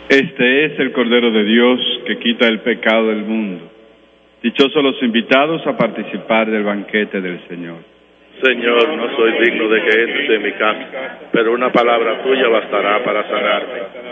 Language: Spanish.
Este es el Cordero de Dios que quita el pecado del mundo. Dichosos los invitados a participar del banquete del Señor. Señor, no soy digno de que entres en mi casa, pero una palabra tuya bastará para sanarme.